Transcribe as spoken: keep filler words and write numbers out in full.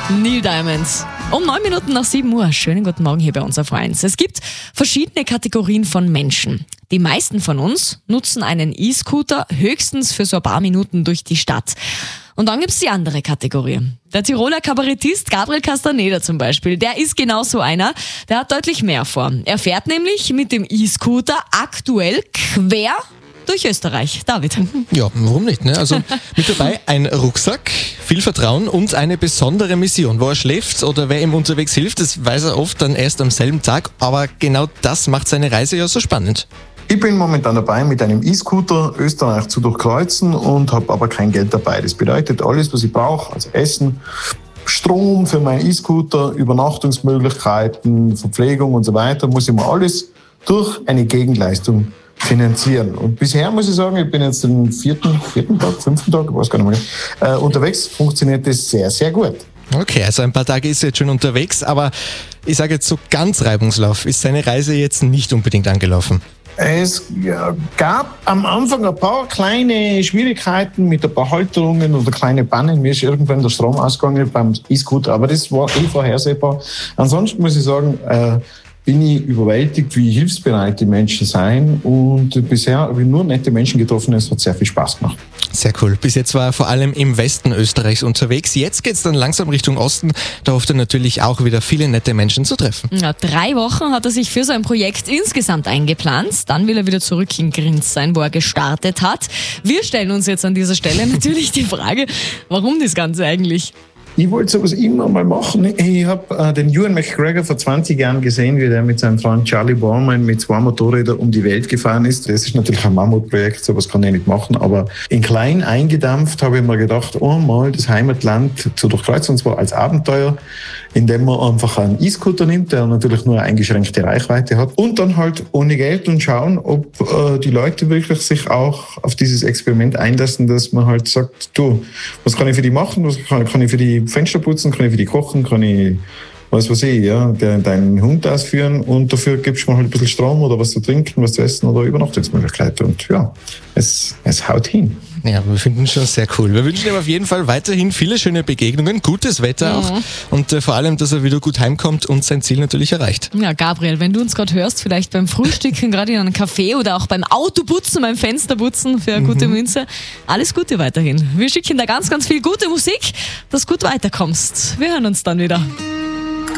Neil Diamond. Um neun Minuten nach sieben Uhr. Schönen guten Morgen hier bei uns auf eins. Es gibt verschiedene Kategorien von Menschen. Die meisten von uns nutzen einen E-Scooter höchstens für so ein paar Minuten durch die Stadt. Und dann gibt's die andere Kategorie. Der Tiroler Kabarettist Gabriel Castaneda zum Beispiel, der ist genau so einer. Der hat deutlich mehr vor. Er fährt nämlich mit dem E-Scooter aktuell quer durch Österreich. David. Ja, warum nicht? Ne? Also mit dabei ein Rucksack, viel Vertrauen und eine besondere Mission. Wo er schläft oder wer ihm unterwegs hilft, das weiß er oft dann erst am selben Tag. Aber genau das macht seine Reise ja so spannend. Ich bin momentan dabei, mit einem E-Scooter Österreich zu durchkreuzen und habe aber kein Geld dabei. Das bedeutet, alles, was ich brauche, also Essen, Strom für meinen E-Scooter, Übernachtungsmöglichkeiten, Verpflegung und so weiter, muss ich mir alles durch eine Gegenleistung finanzieren. Und bisher muss ich sagen, ich bin jetzt den vierten, vierten Tag, fünften Tag, ich weiß gar nicht mehr, äh, unterwegs, funktioniert das sehr, sehr gut. Okay, also ein paar Tage ist er jetzt schon unterwegs, aber ich sage jetzt so ganz reibungslos ist seine Reise jetzt nicht unbedingt angelaufen. Es gab am Anfang ein paar kleine Schwierigkeiten mit ein paar Halterungen oder kleine Pannen. Mir ist irgendwann der Strom ausgegangen beim E-Scooter, aber das war eh vorhersehbar. Ansonsten muss ich sagen, äh, bin ich überwältigt, wie hilfsbereit die Menschen sein. Und bisher habe ich nur nette Menschen getroffen. Es hat sehr viel Spaß gemacht. Sehr cool. Bis jetzt war er vor allem im Westen Österreichs unterwegs. Jetzt geht's dann langsam Richtung Osten. Da hofft er natürlich auch wieder viele nette Menschen zu treffen. Ja, drei Wochen hat er sich für sein Projekt insgesamt eingeplant. Dann will er wieder zurück in Grinz sein, wo er gestartet hat. Wir stellen uns jetzt an dieser Stelle natürlich die Frage, warum das Ganze eigentlich? Ich wollte sowas immer mal machen. Ich habe äh, den Ewan McGregor vor zwanzig Jahren gesehen, wie der mit seinem Freund Charlie Borman mit zwei Motorrädern um die Welt gefahren ist. Das ist natürlich ein Mammutprojekt, sowas kann ich nicht machen. Aber in klein eingedampft habe ich mir gedacht, oh mal das Heimatland zu durchkreuzen, und zwar als Abenteuer, indem man einfach einen E-Scooter nimmt, der natürlich nur eine eingeschränkte Reichweite hat, und dann halt ohne Geld und schauen, ob äh, die Leute wirklich sich auch auf dieses Experiment einlassen, dass man halt sagt, du, was kann ich für die machen, was kann, kann ich für die Fenster putzen, kann ich für die kochen, kann ich, was weiß ich, ja, deinen Hund ausführen, und dafür gibst du mir halt ein bisschen Strom oder was zu trinken, was zu essen oder Übernachtungsmöglichkeiten, und ja, es, es haut hin. Ja, wir finden es schon sehr cool. Wir wünschen ihm auf jeden Fall weiterhin viele schöne Begegnungen, gutes Wetter auch, und äh, vor allem, dass er wieder gut heimkommt und sein Ziel natürlich erreicht. Ja, Gabriel, wenn du uns gerade hörst, vielleicht beim Frühstücken, gerade in einem Café oder auch beim Autoputzen, beim Fensterputzen für eine mhm. gute Münze, alles Gute weiterhin. Wir schicken da ganz, ganz viel gute Musik, dass du gut weiterkommst. Wir hören uns dann wieder.